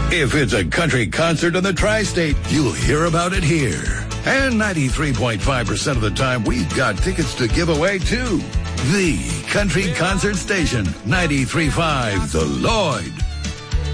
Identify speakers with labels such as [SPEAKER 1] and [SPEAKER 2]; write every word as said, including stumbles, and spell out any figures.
[SPEAKER 1] If it's a country concert in the tri-state, you'll hear about it here. And ninety-three point five percent of the time, we've got tickets to give away, too. The Country Concert Station, ninety-three point five, The Lloyd.